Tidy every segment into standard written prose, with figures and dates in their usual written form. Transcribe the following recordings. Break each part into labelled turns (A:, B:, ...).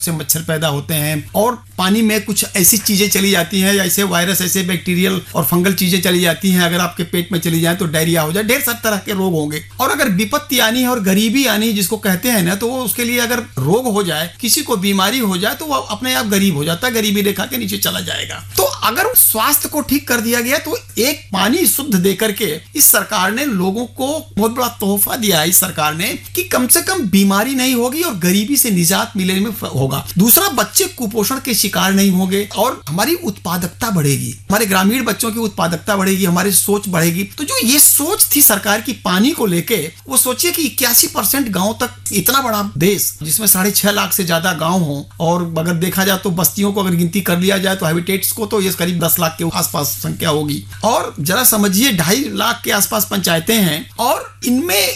A: से मच्छर पैदा होते हैं, और पानी में कुछ ऐसी चीजें चली जाती हैं, ऐसे वायरस, ऐसे बैक्टीरियल और फंगल चीजें चली जाती हैं, अगर आपके पेट में चली जाए तो डायरिया हो जाए, ढेर सारे तरह के रोग होंगे। और अगर विपत्ति आनी है और गरीबी आनी जिसको कहते हैं ना, तो वो उसके लिए अगर रोग हो जाए, किसी को बीमारी हो जाए, तो वो अपने आप गरीब हो जाता है, गरीबी रेखा के नीचे चला जाएगा। तो अगर स्वास्थ्य को ठीक कर दिया गया तो एक पानी शुद्ध दे करके इस सरकार ने लोगों को बहुत बड़ा तोहफा दिया है। इस सरकार ने कि कम से कम बीमारी नहीं होगी और गरीबी से निजात मिलने में होगा। दूसरा, बच्चे कुपोषण के शिकार नहीं होंगे और हमारी उत्पादकता बढ़ेगी, हमारे ग्रामीण बच्चों की उत्पादकता बढ़ेगी, हमारी सोच बढ़ेगी। तो जो ये सोच थी सरकार की पानी को लेके, वो सोचिए कि 81% गांव तक, इतना बड़ा देश जिसमें 6.5 लाख से ज्यादा गांव हो, और अगर देखा जाए तो बस्तियों को अगर गिनती कर लिया जाए तो हैबिटेट्स को तो ये करीब 10 लाख के आसपास संख्या होगी। और जरा समझिए 2.5 लाख के आसपास पंचायतें हैं, और इनमें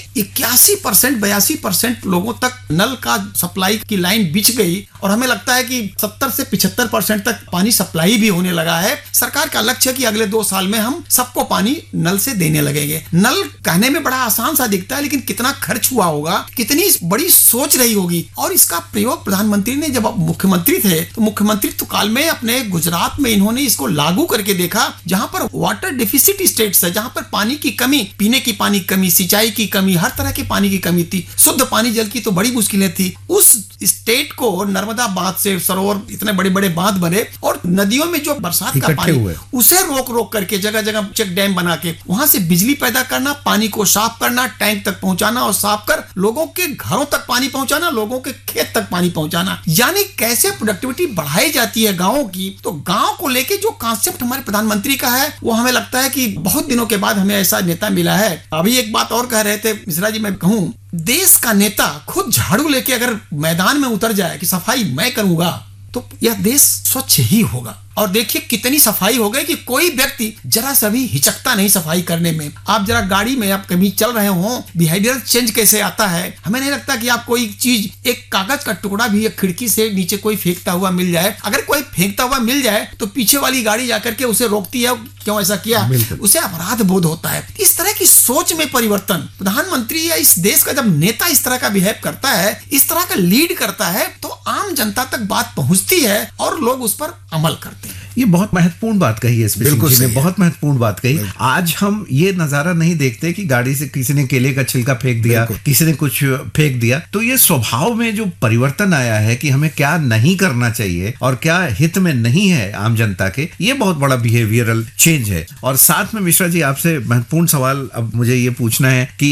A: 81% 82% लोगों तक नल का सप्लाई की लाइन बिछ गई, और हमें लगता है कि 70 से 75% तक पानी सप्लाई भी होने लगा है। सरकार का लक्ष्य है कि अगले 2 साल में हम सबको पानी नल से देने लगेंगे। नल कहने में बड़ा आसान सा दिखता है, लेकिन कितना खर्च हुआ होगा, कितनी बड़ी सोच रही होगी। और इसका प्रयोग प्रधानमंत्री ने, जब मुख्यमंत्री थे तो मुख्यमंत्रित्व काल में अपने गुजरात में इन्होंने इसको लागू करके देखा, जहां पर वाटर डेफिसिट स्टेट्स है, जहां पर पानी की कमी, पीने की पानी की कमी, सिंचाई की कमी, हर तरह के पानी की कमी थी, शुद्ध पानी जल की तो बड़ी मुश्किलें थी। उस स्टेट को नर्मदा बांध से सरोवर, इतने बड़े बड़े बांध बने, और नदियों में जो बरसात का पानी उसे रोक रोक करके जगह जगह चेक डैम बना के वहां से बिजली पैदा करना, पानी को साफ करना, टैंक तक पहुंचाना, और साफ कर लोगों के घरों तक पानी पहुंचाना, लोगों के खेत तक पानी पहुंचाना। यानी कैसे प्रोडक्टिविटी बढ़ाई जाती है गांवों की। तो गांव को लेके जो कॉन्सेप्ट हमारे प्रधानमंत्री का है, वो हमें लगता है कि बहुत दिनों के बाद हमें ऐसा नेता मिला है। अभी एक बात और कह रहे थे मिश्रा जी, मैं कहूं, देश का नेता खुद झाड़ू लेके अगर मैदान में उतर जाए कि सफाई मैं करूंगा, तो यह देश स्वच्छ ही होगा। और देखिए कितनी सफाई हो गई कि कोई व्यक्ति जरा सा भी हिचकता नहीं सफाई करने में। आप जरा गाड़ी में आप कभी चल रहे हो, बिहेवियर चेंज कैसे आता है। हमें नहीं लगता कि आप कोई चीज, एक कागज का टुकड़ा भी एक खिड़की से नीचे कोई फेंकता हुआ मिल जाए, अगर कोई फेंकता हुआ मिल जाए तो पीछे वाली गाड़ी जाकर के उसे रोकती है, क्यों ऐसा किया, उसे अपराध बोध होता है। इस तरह की सोच में परिवर्तन, प्रधानमंत्री या इस देश का जब नेता इस तरह का बिहेव करता है, इस तरह का लीड करता है, तो आम जनता तक बात पहुंचती है और लोग उस पर अमल करते हैं।
B: ये बहुत महत्वपूर्ण बात कही है, बिल्कुल जी ने बहुत महत्वपूर्ण बात कही। आज हम ये नजारा नहीं देखते कि गाड़ी से किसी ने केले का छिलका फेंक दिया, किसी ने कुछ फेंक दिया। तो ये स्वभाव में जो परिवर्तन आया है कि हमें क्या नहीं करना चाहिए और क्या हित में नहीं है आम जनता के, ये बहुत बड़ा बिहेवियरल चेंज है। और साथ में मिश्रा जी आपसे महत्वपूर्ण सवाल अब मुझे ये पूछना है कि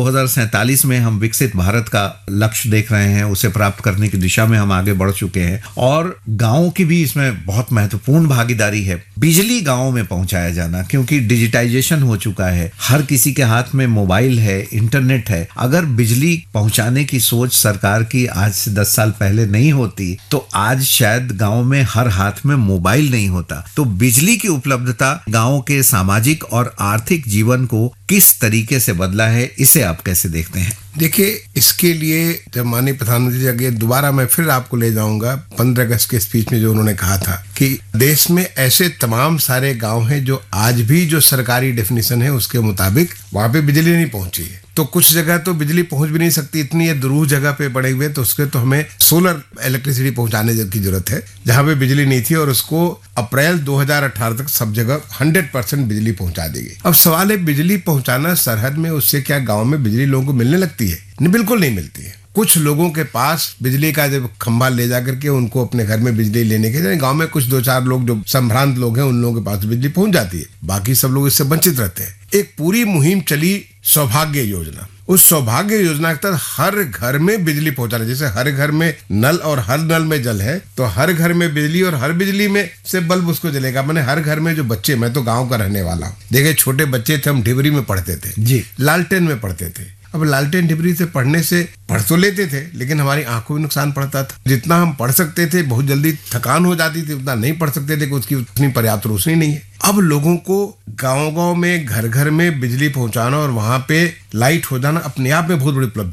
B: 2047 में हम विकसित भारत का लक्ष्य देख रहे हैं, उसे प्राप्त करने की दिशा में हम आगे बढ़ चुके हैं, और गाँव की भी इसमें बहुत महत्वपूर्ण भागीदारी है। बिजली गांवों में पहुंचाया जाना, क्योंकि डिजिटाइजेशन हो चुका है, हर किसी के हाथ में मोबाइल है, इंटरनेट है। अगर बिजली पहुंचाने की सोच सरकार की आज से 10 साल पहले नहीं होती, तो आज शायद गांव में हर हाथ में मोबाइल नहीं होता। तो बिजली की उपलब्धता गांव के सामाजिक और आर्थिक जीवन को किस तरीके से बदला है, इसे आप कैसे देखते हैं?
C: देखिए, इसके लिए जब माननीय प्रधानमंत्री जी आगे दोबारा मैं फिर आपको ले जाऊंगा 15 अगस्त के स्पीच में, जो उन्होंने कहा था कि देश में ऐसे तमाम सारे गांव हैं जो आज भी जो सरकारी डेफिनेशन है उसके मुताबिक वहां पे बिजली नहीं पहुंची है। तो कुछ जगह तो बिजली पहुंच भी नहीं सकती, इतनी दुरूह जगह पे पड़े हुए, तो उसके तो हमें सोलर इलेक्ट्रिसिटी पहुंचाने की जरूरत है जहां पे बिजली नहीं थी, और उसको अप्रैल 2018 तक सब जगह 100% बिजली पहुंचा देगी। अब सवाल है, बिजली पहुंचाना सरहद में, उससे क्या गाँव में बिजली लोगों को मिलने लगती है? नहीं, बिल्कुल नहीं मिलती है। कुछ लोगों के पास बिजली का जब खंभा ले जाकर के उनको अपने घर में बिजली लेने के, गांव में कुछ 2-4 लोग जो संभ्रांत लोग हैं, उन लोगों के पास बिजली पहुंच जाती है, बाकी सब लोग इससे वंचित रहते हैं। एक पूरी मुहिम चली सौभाग्य योजना। उस सौभाग्य योजना के तहत हर घर में बिजली पहुंचाना, जैसे हर घर में नल और हर नल में जल है, तो हर घर में बिजली और हर बिजली में से बल्ब उसको जलेगा। मैंने हर घर में जो बच्चे, मैं तो गांव का रहने वाला हूँ, देखिए छोटे बच्चे थे, हम ढिबरी में पढ़ते थे जी, लालटेन में पढ़ते थे। अब लालटेन ढिबरी से पढ़ने से पढ़ तो लेते थे, लेकिन हमारी आंखों में नुकसान पड़ता था। जितना हम पढ़ सकते थे, बहुत जल्दी थकान हो जाती थी, उतना नहीं पढ़ सकते थे कि उसकी उतनी पर्याप्त रोशनी नहीं है। अब लोगों को गांव-गांव में, घर घर में बिजली पहुंचाना और वहां पे लाइट हो जाना अपने आप में बहुत बड़ी उपलब्धि है।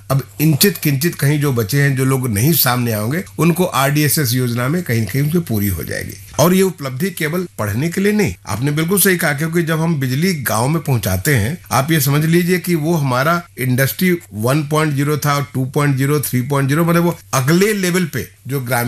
C: अब इंचित किंचित कहीं जो बचे हैं, जो लोग नहीं सामने आओगे, उनको आरडीएसएस योजना में कहीं कहीं उनकी पूरी हो जाएगी। और ये उपलब्धि केवल पढ़ने के लिए नहीं, आपने बिल्कुल सही कहा, क्योंकि जब हम बिजली गांव में पहुंचाते हैं, आप ये समझ लीजिए कि वो हमारा इंडस्ट्री 1.0 था और 2.0, 3.0, मतलब वो अगले लेवल पे जो ग्रामीण